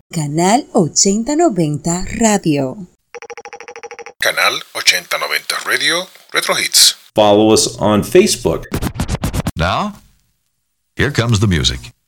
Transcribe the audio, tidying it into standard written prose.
Canal 8090 Radio. Canal 8090 Radio, Retro Hits. Follow us on Facebook. Now, here comes the music.